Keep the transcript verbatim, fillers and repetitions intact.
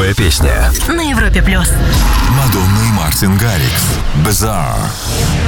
песня на Европе плюс. Мадонна и Мартин Гаррикс. Bizarre.